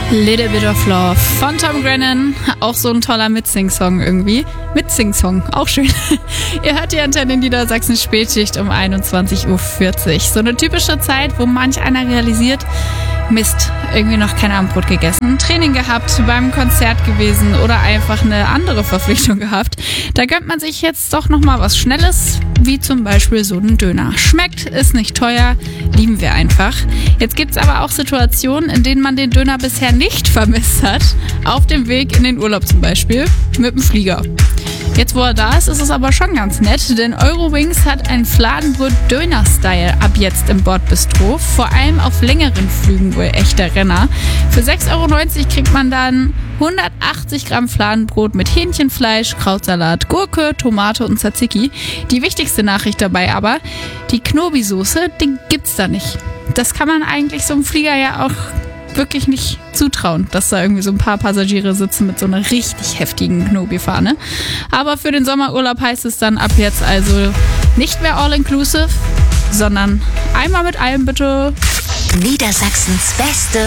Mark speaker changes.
Speaker 1: Little Bit of Love von Tom Grennan. Auch so ein toller Mitsing-Song irgendwie. Mitsing-Song, auch schön. Ihr hört die Antenne in Niedersachsen Spätschicht um 21.40 Uhr. So eine typische Zeit, wo manch einer realisiert, Mist, irgendwie noch kein Abendbrot gegessen, Training gehabt, beim Konzert gewesen oder einfach eine andere Verpflichtung gehabt. Da gönnt man sich jetzt doch nochmal was Schnelles, wie zum Beispiel so einen Döner. Schmeckt, ist nicht teuer, lieben wir einfach. Jetzt gibt's aber auch Situationen, in denen man den Döner bisher nicht vermisst hat. Auf dem Weg in den Urlaub zum Beispiel, mit dem Flieger. Jetzt, wo er da ist, ist es aber schon ganz nett, denn Eurowings hat ein Fladenbrot-Döner-Style ab jetzt im Bordbistro. Vor allem auf längeren Flügen wohl echter Renner. Für 6,90 € kriegt man dann 180 Gramm Fladenbrot mit Hähnchenfleisch, Krautsalat, Gurke, Tomate und Tzatziki. Die wichtigste Nachricht dabei aber, die Knobi-Soße, die gibt's da nicht. Das kann man eigentlich so einem Flieger ja auch wirklich nicht zutrauen, dass da irgendwie so ein paar Passagiere sitzen mit so einer richtig heftigen Knobi-Fahne. Aber für den Sommerurlaub heißt es dann ab jetzt also nicht mehr all-inclusive, sondern einmal mit allem bitte.
Speaker 2: Niedersachsens beste